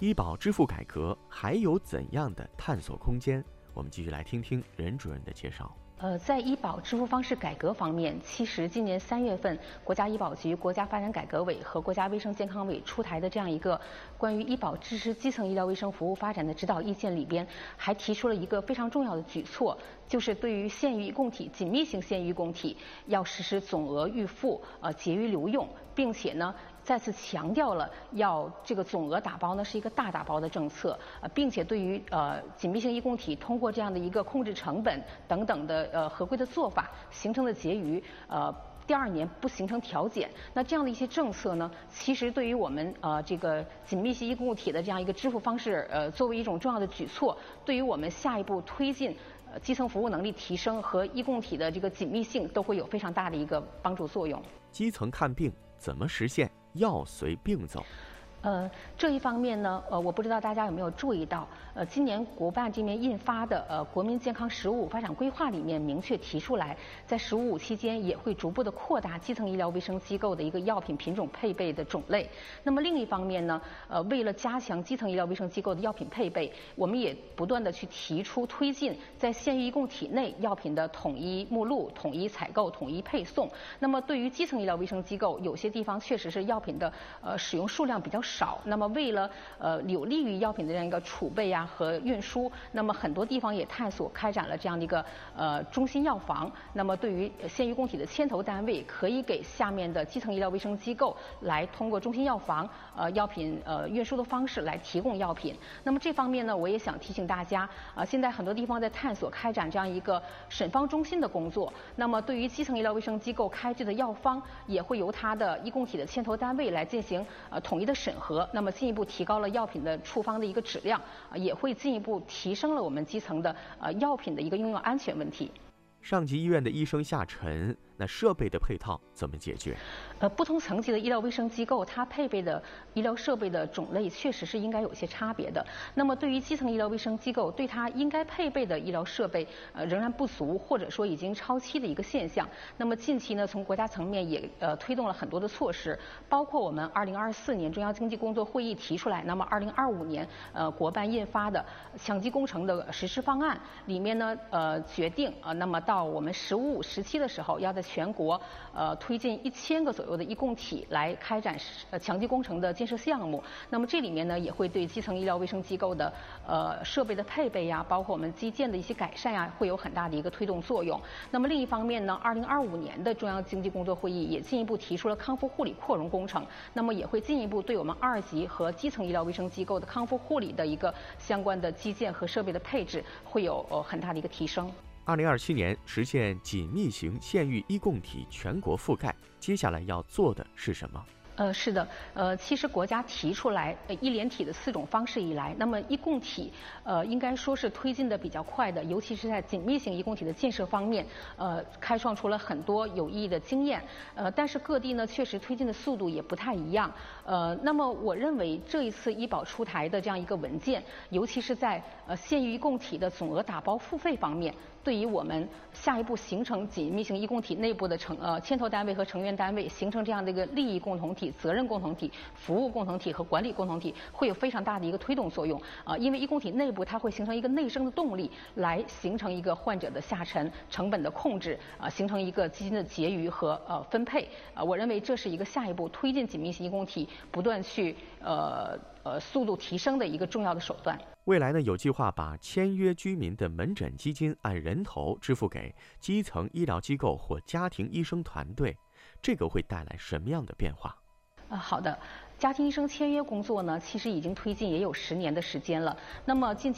医保支付改革还有怎样的探索空间？我们继续来听听任主任的介绍。 在医保支付方式改革方面，其实今年3月份，国家医保局、国家发展改革委和国家卫生健康委出台的这样一个关于医保支持基层医疗卫生服务发展的指导意见里边，还提出了一个非常重要的举措，就是对于县域医共体、紧密型县域医共体要实施总额预付、结余留用，并且呢，再次强调了要这个总额打包呢是一个大打包的政策，并且对于紧密型医共体通过这样的一个控制成本等等的合规的做法形成的结余，第2年不形成调减。那这样的一些政策呢，其实对于我们这个紧密型医共体的这样一个支付方式，作为一种重要的举措，对于我们下一步推进基层服务能力提升和医共体的这个紧密性都会有非常大的一个帮助作用。 基层看病怎么实现药随病走？ 这一方面呢，我不知道大家有没有注意到，今年国办这边印发的国民健康“十五”发展规划里面明确提出来，在“十五”期间也会逐步的扩大基层医疗卫生机构的一个药品品种配备的种类。那么另一方面呢，为了加强基层医疗卫生机构的药品配备，我们也不断的去提出推进在县域医共体内药品的统一目录、统一采购、统一配送。那么对于基层医疗卫生机构，有些地方确实是药品的使用数量比较少。那么为了有利于药品的这样一个储备啊和运输，那么很多地方也探索开展了这样的一个中心药房。那么对于县域共体的牵头单位，可以给下面的基层医疗卫生机构来通过中心药房药品运输的方式来提供药品。那么这方面呢，我也想提醒大家现在很多地方在探索开展这样一个审方中心的工作。那么对于基层医疗卫生机构开具的药方，也会由它的医共体的牵头单位来进行统一的审核。那么进一步提高了药品的处方的一个质量，也会进一步提升了我们基层的药品的一个用药安全问题。 上级医院的医生下沉，那设备的配套怎么解决？ 不同层级的医疗卫生机构，它配备的医疗设备的种类确实是应该有些差别的。那么对于基层医疗卫生机构，对它应该配备的医疗设备仍然不足，或者说已经超期的一个现象。那么近期呢，从国家层面也推动了很多的措施，包括我们2024年中央经济工作会议提出来，那么2025年国办印发的强基工程的实施方案里面呢，决定那么到我们15、17的时候，要在全国推进1000个左右的医共体来开展强基工程的建设项目。那么这里面呢，也会对基层医疗卫生机构的设备的配备呀，包括我们基建的一些改善呀，会有很大的一个推动作用。那么另一方面呢，2025年的中央经济工作会议也进一步提出了康复护理扩容工程，那么也会进一步对我们2级和基层医疗卫生机构的康复护理的一个相关的基建和设备的配置会有很大的一个提升。 2027年实现紧密型县域医共体全国覆盖，接下来要做的是什么？ 是的，其实国家提出来医联体的4种方式以来，那么医共体应该说是推进的比较快的，尤其是在紧密型医共体的建设方面，开创出了很多有意义的经验。但是各地呢确实推进的速度也不太一样。那么我认为这一次医保出台的这样一个文件，尤其是在县域医共体的总额打包付费方面，对于我们下一步形成紧密型医共体内部的牵头单位和成员单位，形成这样的一个利益共同体、责任共同体、服务共同体和管理共同体，会有非常大的一个推动作用。因为医共体内部它会形成一个内生的动力，来形成一个患者的下沉、成本的控制，形成一个基金的结余和分配。我认为这是一个下一步推进紧密型医共体不断去速度提升的一个重要的手段。 未来呢，有计划把签约居民的门诊基金按人头支付给基层医疗机构或家庭医生团队，这个会带来什么样的变化？ 好的，家庭医生签约工作呢，其实已经推进也有10年的时间了。那么近期